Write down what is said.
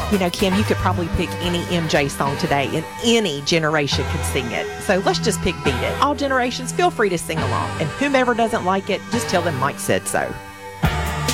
You know, Kim, you could probably pick any MJ song today and any generation could sing it. So let's just pick Beat It. All generations, feel free to sing along. And whomever doesn't like it, just tell them Mike said so.